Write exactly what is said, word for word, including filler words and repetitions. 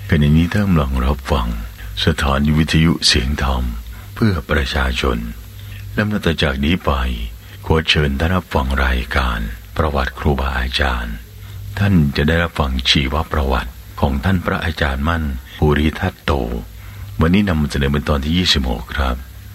ขณะนี้ท่านกำลังรับฟังสถานีวิทยุเสียงธรรมเพื่อประชาชนและนับจากนี้ไปขอเชิญท่านรับฟังรายการประวัติครูบาอาจารย์ท่านจะได้รับฟังชีวประวัติของท่านพระอาจารย์มั่นภูริทัตโตวันนี้นำเสนอเป็นตอนที่ยี่สิบหกครับ